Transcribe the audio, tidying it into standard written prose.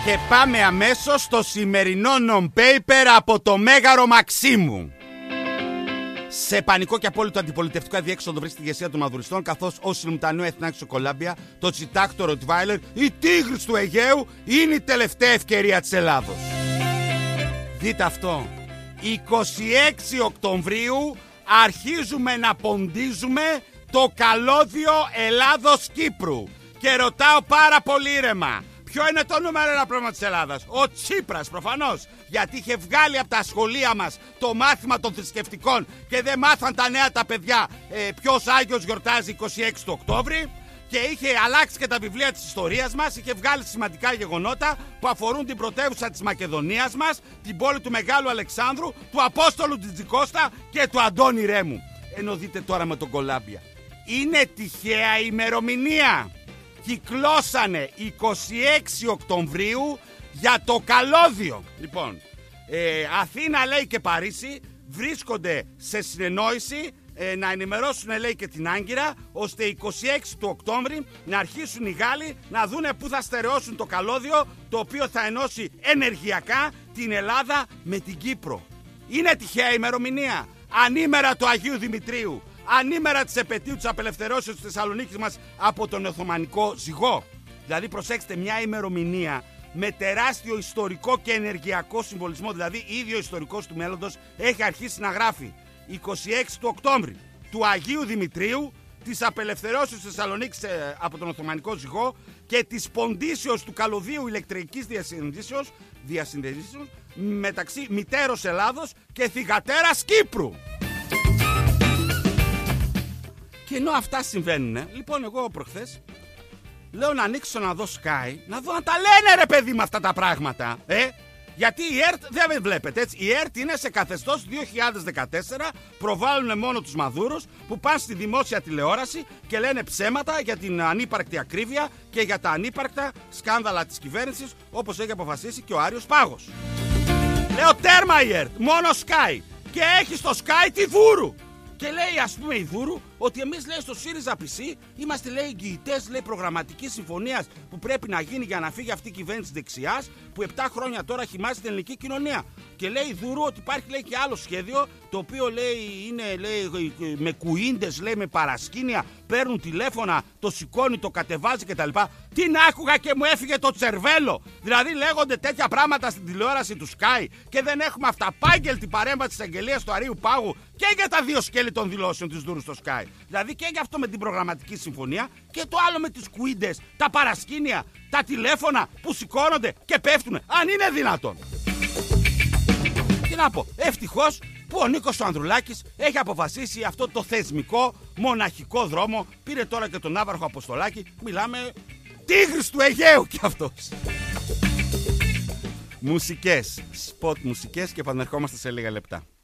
Και πάμε αμέσως στο σημερινό non-paper από το Μέγαρο Μαξίμου. Σε πανικό και απόλυτο αντιπολιτευτικό αδιέξοδο βρίσκεται η ηγεσία των μαδουριστών, καθώς ο Συμμετανείο Εθνάκι στο Κολάμπια, το Τσιτάκ, το Ροτβάιλερ, η Τίγρης του Αιγαίου είναι η τελευταία ευκαιρία της Ελλάδος. Δείτε αυτό. 26 Οκτωβρίου αρχίζουμε να ποντίζουμε το καλώδιο Ελλάδος-Κύπρου. Και ρωτάω πάρα πολύ ήρεμα, ποιο είναι το νούμερο ένα πρόβλημα της Ελλάδας? Ο Τσίπρας προφανώς, γιατί είχε βγάλει από τα σχολεία μας το μάθημα των θρησκευτικών και δεν μάθαν τα νέα τα παιδιά ποιος Άγιος γιορτάζει 26 του Οκτώβρη. Και είχε αλλάξει και τα βιβλία της ιστορίας μας, είχε βγάλει σημαντικά γεγονότα που αφορούν την πρωτεύουσα της Μακεδονίας μας, την πόλη του Μεγάλου Αλεξάνδρου, του Απόστολου Τζιτζικώστα και του Αντώνη Ρέμου. Ενώ δείτε τώρα με τον Κολάμπια. Είναι τυχαία ημερομηνία. Κυκλώσανε 26 Οκτωβρίου για το καλώδιο. Λοιπόν, Αθήνα λέει και Παρίσι βρίσκονται σε συνεννόηση να ενημερώσουν λέει και την Άγκυρα, ώστε 26 του Οκτώβρη να αρχίσουν οι Γάλλοι να δούνε πού θα στερεώσουν το καλώδιο, το οποίο θα ενώσει ενεργειακά την Ελλάδα με την Κύπρο. Είναι τυχαία ημερομηνία? Ανήμερα του Αγίου Δημητρίου, ανήμερα της επετείου της απελευθερώσεως της Θεσσαλονίκης μας από τον Οθωμανικό ζυγό. Δηλαδή προσέξτε, μια ημερομηνία με τεράστιο ιστορικό και ενεργειακό συμβολισμό, δηλαδή ίδιο ιστορικός του μέλλοντος, έχει αρχίσει να γράφει 26 του Οκτώβρη του Αγίου Δημητρίου, της απελευθερώσεως της Θεσσαλονίκης από τον Οθωμανικό ζυγό και της ποντίσεως του καλωδίου ηλεκτρικής διασυνδέσεως μεταξύ μητέρος Ελλάδος και θυγατέρας Κύπρου. Και ενώ αυτά συμβαίνουν, λοιπόν, εγώ προχθές λέω να ανοίξω να δω Sky, να δω αν τα λένε ρε παιδί με αυτά τα πράγματα. Γιατί η ΕΡΤ δεν με βλέπετε έτσι. Η ΕΡΤ είναι σε καθεστώς 2014, προβάλλουν μόνο τους μαδούρους που πάνε στη δημόσια τηλεόραση και λένε ψέματα για την ανύπαρκτη ακρίβεια και για τα ανύπαρκτα σκάνδαλα της κυβέρνησης, όπως έχει αποφασίσει και ο Άριος Πάγος. Λέω τέρμα η ΕΡΤ, μόνο Sky. Και έχει στο Sky τη Βούρου. Και λέει, ας πούμε, η Βούρου ότι εμείς, λέει, στο ΣΥΡΙΖΑ PC είμαστε, λέει, εγγυητές, λέει, προγραμματικής συμφωνίας που πρέπει να γίνει για να φύγει αυτή η κυβέρνηση δεξιάς που 7 χρόνια τώρα χυμάζει την ελληνική κοινωνία. Και λέει η Βούρου ότι υπάρχει, λέει, και άλλο σχέδιο το οποίο, λέει, είναι, λέει, με κουίντες, λέει, με παρασκήνια, παίρνουν τηλέφωνα, το σηκώνει, το κατεβάζει κτλ. Τι να άκουγα και μου έφυγε το τσερβέλο. Δηλαδή λέγονται τέτοια πράγματα στην τηλεόραση του Sky και δεν έχουμε αυταπάγγελτη παρέμβαση της αγγελίας του Αρείου Πάγου και για τα δύο σκέλη των δηλώσεων της Βούρου στο Sky. Δηλαδή και για αυτό με την προγραμματική συμφωνία και το άλλο με τις κουίντες, τα παρασκήνια, τα τηλέφωνα που σηκώνονται και πέφτουν. Αν είναι δυνατόν. Τι να πω, ευτυχώς που ο Νίκος ο Ανδρουλάκης έχει αποφασίσει αυτό το θεσμικό μοναχικό δρόμο. Πήρε τώρα και τον Άβαρχο Αποστολάκη. Μιλάμε Τίγρης του Αιγαίου κι αυτός. Μουσικές, σποτ μουσικές και επανερχόμαστε σε λίγα λεπτά.